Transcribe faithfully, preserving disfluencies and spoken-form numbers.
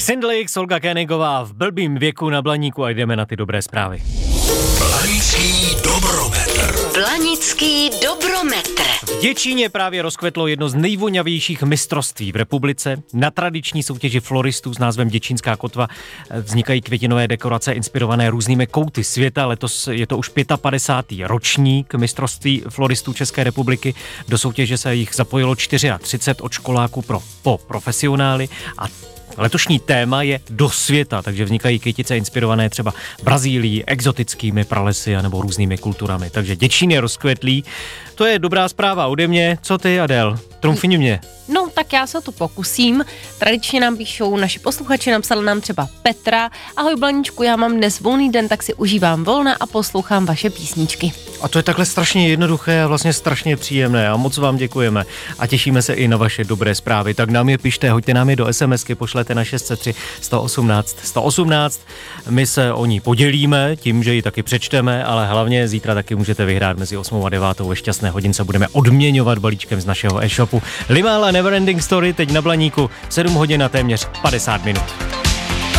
Sindlix, Olga Koenigová v blbým věku na Blaníku a jdeme na ty dobré zprávy. Blanický dobrometr. Blanický dobrometr. V Děčíně právě rozkvetlo jedno z nejvoňavějších mistrovství v republice. Na tradiční soutěži floristů s názvem Děčínská kotva vznikají květinové dekorace inspirované různými kouty světa. Letos je to už padesátý pátý ročník mistrovství floristů České republiky. Do soutěže se jich zapojilo třicet čtyři od školáků pro po profesionály a letošní téma je do světa, takže vznikají kytice inspirované třeba Brazílií, exotickými pralesy nebo různými kulturami. Takže Děčín je rozkvetlý. To je dobrá zpráva ode mě. Co ty, Adel? Trumfni mě. No, tak já se to pokusím. Tradičně nám píšou naši posluchači, napsala nám třeba Petra. Ahoj Blaníčku, já mám dnes volný den, tak si užívám volna a poslouchám vaše písničky. A to je takhle strašně jednoduché a vlastně strašně příjemné a moc vám děkujeme a těšíme se i na vaše dobré zprávy. Tak nám je pište, hoďte nám je do SMSky, pošlete na šest set tři sto osmnáct sto osmnáct. My se o ní podělíme tím, že ji taky přečteme, ale hlavně zítra taky můžete vyhrát mezi osmou a devátou ve šťastné hodince. Budeme odměňovat balíčkem z našeho e-shopu. Limála Neverending Story teď na Blaníku, sedm hodin a téměř padesát minut.